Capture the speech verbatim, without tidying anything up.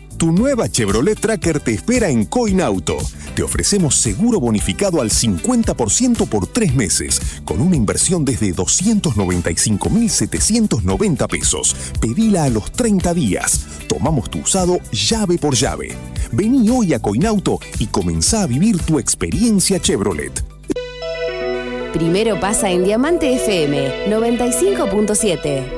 Tu nueva Chevrolet Tracker te espera en Coinauto. Te ofrecemos seguro bonificado al cincuenta por ciento por tres meses, con una inversión desde doscientos noventa y cinco mil setecientos noventa pesos. Pedila a los treinta días. Tomamos tu usado llave por llave. Vení hoy a Coinauto y comenzá a vivir tu experiencia Chevrolet. Primero pasa en Diamante F M noventa y cinco punto siete.